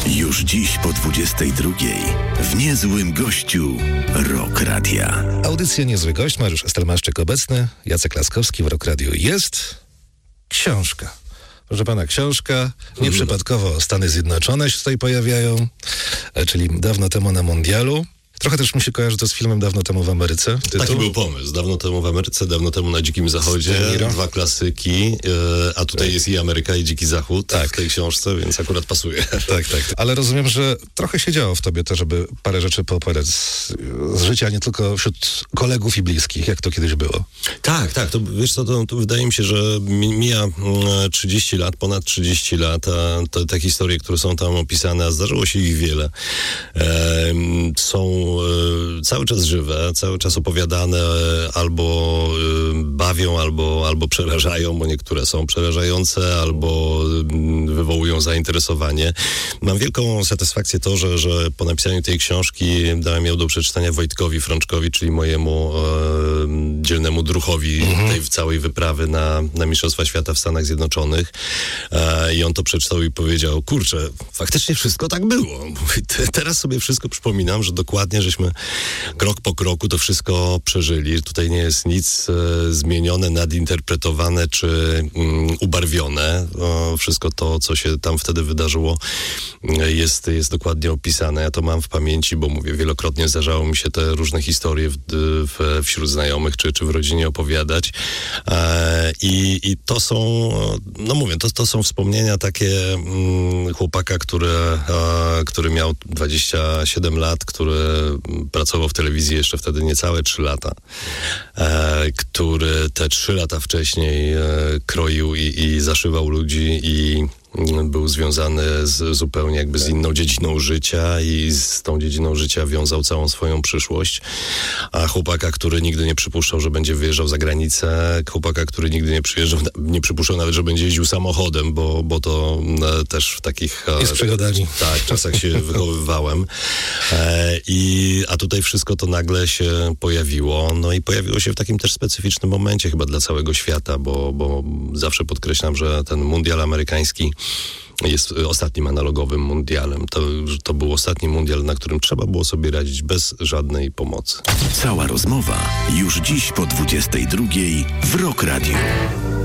Już dziś po 22:00 w Niezłym Gościu Rock Radia. Audycja Niezły Gość, Mariusz Estelmaszczyk obecny, Jacek Laskowski w Rock Radio. Jest książka. Proszę pana, książka, nieprzypadkowo Stany Zjednoczone się tutaj pojawiają, czyli dawno temu na mundialu. Trochę też mi się kojarzy to z filmem Dawno temu w Ameryce. Tytuł. Taki był pomysł. Dawno temu w Ameryce, dawno temu na Dzikim Zachodzie. Dwa klasyki, a tutaj jest i Ameryka, i Dziki Zachód w tej książce, więc akurat pasuje. Tak. Ale rozumiem, że trochę się działo w tobie to, żeby parę rzeczy pooperać z życia, nie tylko wśród kolegów i bliskich, jak to kiedyś było. Tak. To, wiesz co, to wydaje mi się, że mija 30 lat, ponad 30 lat, a te historie, które są tam opisane, a zdarzyło się ich wiele, są cały czas żywe, cały czas opowiadane, albo bawią, albo przerażają, bo niektóre są przerażające, albo wywołują zainteresowanie. Mam wielką satysfakcję to, że po napisaniu tej książki dałem ją do przeczytania Wojtkowi Frączkowi, czyli mojemu dzielnemu druhowi tej całej wyprawy na Mistrzostwa Świata w Stanach Zjednoczonych. I on to przeczytał i powiedział, kurczę, faktycznie wszystko tak było. Teraz sobie wszystko przypominam, że dokładnie żeśmy krok po kroku to wszystko przeżyli. Tutaj nie jest nic zmienione, nadinterpretowane czy ubarwione. Wszystko to, co się tam wtedy wydarzyło, jest dokładnie opisane. Ja to mam w pamięci, bo mówię, wielokrotnie zdarzało mi się te różne historie wśród znajomych czy w rodzinie opowiadać. I to są, no mówię, to są wspomnienia takie chłopaka, który miał 27 lat, który pracował w telewizji jeszcze wtedy niecałe 3 lata, który te 3 lata wcześniej kroił i zaszywał ludzi i był związany zupełnie jakby z inną dziedziną życia i z tą dziedziną życia wiązał całą swoją przyszłość. A chłopaka, który nigdy nie przypuszczał, że będzie wyjeżdżał za granicę, chłopaka, który nigdy nie przypuszczał nawet, że będzie jeździł samochodem, bo to też w takich... I z przygodami. Tak, czasach się wychowywałem. A tutaj wszystko to nagle się pojawiło. No i pojawiło się w takim też specyficznym momencie chyba dla całego świata, bo zawsze podkreślam, że ten mundial amerykański jest ostatnim analogowym mundialem. To był ostatni mundial, na którym trzeba było sobie radzić bez żadnej pomocy. Cała rozmowa już dziś po 22:00 w Rock Radio.